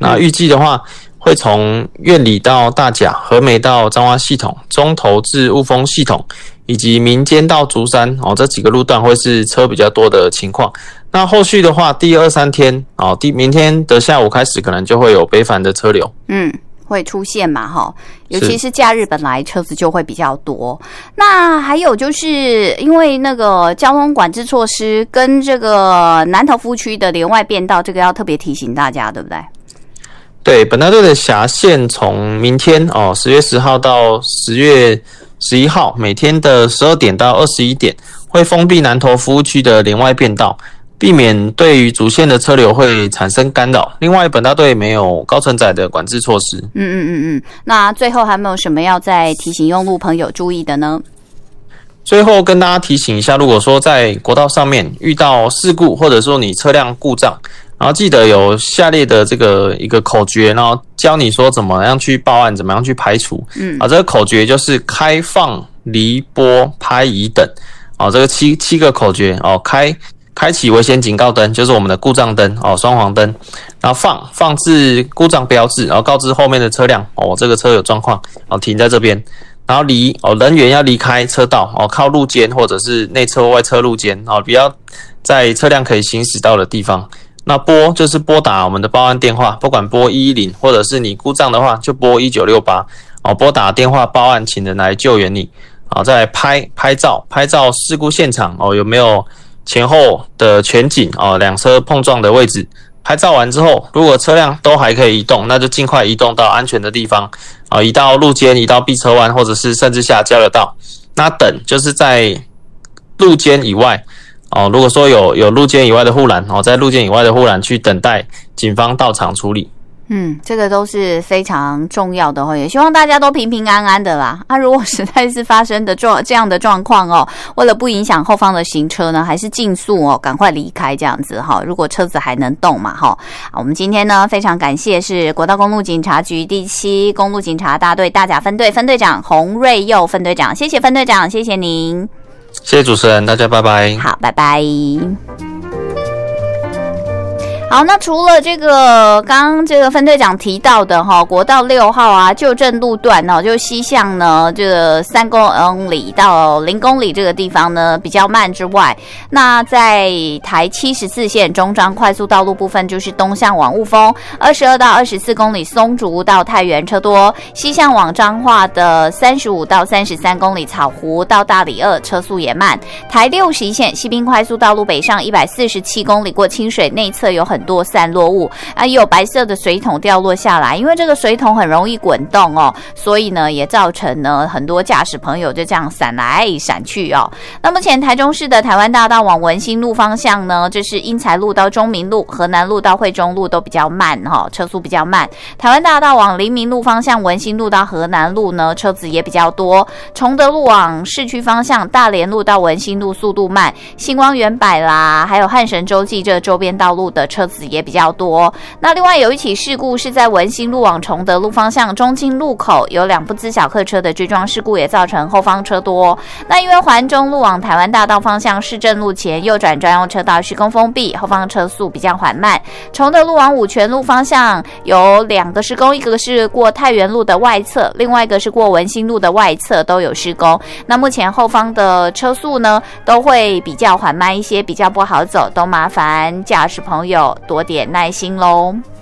那预计的话，会从苑里到大甲、和美到彰化系统、中投至雾峰系统，以及民间到竹山这几个路段会是车比较多的情况。那后续的话，第2、3天明天的下午开始，可能就会有北返的车流。 会出现嘛齁，尤其是假日本来车子就会比较多。那还有就是因为那个交通管制措施跟这个南投服务区的连外变道，这个要特别提醒大家，对不对？ 对，本大队的辖线从明天10月10号到10月11号，每天的12点到21点会封闭南投服务区的连外变道，避免对于主线的车流会产生干扰。另外，本大队没有高承载的管制措施。 那最后还没有什么要再提醒用路朋友注意的呢？ 最后跟大家提醒一下，如果说在国道上面遇到事故，或者说你车辆故障，然后记得有下列的这个一个口诀，然后教你说怎么样去报案，怎么样去排除。这个口诀就是开放、离拨、拍移等。这个七个口诀开启危险警告灯，就是我们的故障灯双黄灯，然后放置故障标志，然后告知后面的车辆这个车有状况，停在这边。然后人员要离开车道靠路肩或者是内侧或外侧路肩不要在车辆可以行驶到的地方。那就是拨打我们的报案电话，不管拨110，或者是你故障的话就拨1968拨打电话报案，请人来救援你。再来拍照事故现场有没有前后的全景两车碰撞的位置。拍照完之后，如果车辆都还可以移动，那就尽快移动到安全的地方移到路肩，移到避车弯，或者是甚至下交流道。那等就是在路肩以外如果说有路肩以外的护栏在路肩以外的护栏去等待警方到场处理。 这个都是非常重要的也希望大家都平平安安的啦。如果实在是发生的这样的状况为了不影响后方的行车呢，还是尽速赶快离开这样子如果车子还能动嘛我们今天呢非常感谢是国道公路警察局第7公路警察大队大甲分队分队长洪瑞佑分队长，谢谢分队长，谢谢您。 谢谢主持人，大家拜拜。 好，拜拜。好，那除了这个刚刚这个分队长提到的国道6号旧镇路段就西向呢这个3公里到0公里这个地方呢比较慢之外，那在台74线中彰快速道路部分，就是东向往雾峰22到24公里松竹到太原车多，西向往彰化的35到33公里草湖到大里2车速也慢。台61线西滨快速道路北上147公里过清水内侧有很多散落物也有白色的水桶掉落下来，因为这个水桶很容易滚动所以呢也造成呢很多驾驶朋友就这样闪来闪去那目前台中市的台湾大道往文心路方向呢，这是英才路到中民路、河南路到惠中路都比较慢车速比较慢。台湾大道往黎明路方向、文心路到河南路呢车子也比较多。崇德路往市区方向、大连路到文心路速度慢，星光园百啦还有汉神洲际这周边道路的车子也比较多。那另外有一起事故是在文心路往崇德路方向中清路口，有2部自小客车的追撞事故，也造成后方车多。那因为环中路往台湾大道方向市政路前右转专用车道施工封闭，后方车速比较缓慢。崇德路往五权路方向有2个施工，一个是过太原路的外侧，另外一个是过文心路的外侧都有施工。那目前后方的车速呢都会比较缓慢一些，比较不好走，都麻烦驾驶朋友多点耐心咯。